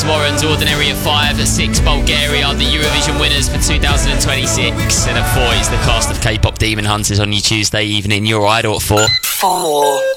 Warren's Ordinary of 5. At 6, Bulgaria are the Eurovision winners for 2026. And at 4 is the cast of K-pop Demon Hunters on your Tuesday evening. Your Idol at 4. 4.